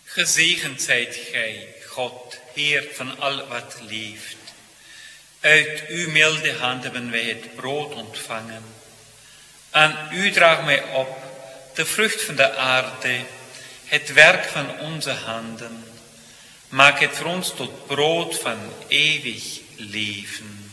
Gezegend zijt gij, God, Heer van al wat leeft. Uit uw milde hand hebben wij het brood ontvangen. Aan u draag mij op, de vrucht van de aarde, het werk van onze handen. Maak het voor ons tot brood van eeuwig leven.